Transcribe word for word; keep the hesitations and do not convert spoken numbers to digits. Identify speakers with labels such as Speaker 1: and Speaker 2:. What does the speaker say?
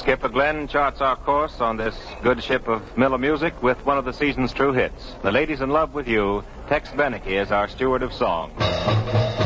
Speaker 1: Skipper Glenn charts our course on this good ship of Miller music with one of the season's true hits. The Ladies in Love with You. Tex Beneke is our steward of song.